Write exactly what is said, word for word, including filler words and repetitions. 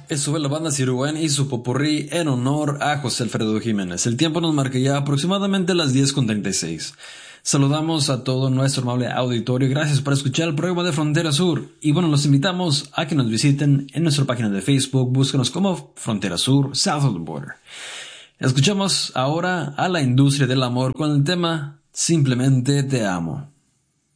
Eso fue la banda Ciruén y su popurrí en honor a José Alfredo Jiménez. El tiempo nos marca ya aproximadamente las diez con treinta y seis. Saludamos a todo nuestro amable auditorio. Gracias por escuchar el programa de Frontera Sur. Y bueno, los invitamos a que nos visiten en nuestra página de Facebook. Búscanos como Frontera Sur, South of the Border. Escuchamos ahora a la industria del amor con el tema Simplemente Te Amo.